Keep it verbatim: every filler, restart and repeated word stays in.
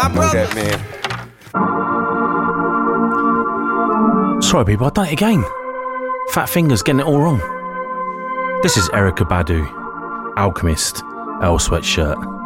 My I know brother. that, man. Sorry, people, I've done it again. Fat Fingers getting it all wrong. This is Erykah Badu, Alchemist, Earl Sweatshirt.